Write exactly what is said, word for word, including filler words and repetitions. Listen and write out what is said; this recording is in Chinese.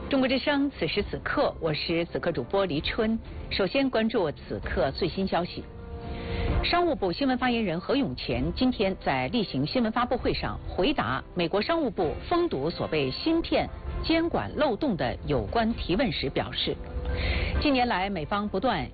中国之声，此时此刻，我是此刻主播黎春。首先关注此刻最新消息。商务部新闻发言人何永乾今天在例行新闻发布会上回答美国商务部封堵所谓芯片监管漏洞的有关提问时表示，近年来美方不断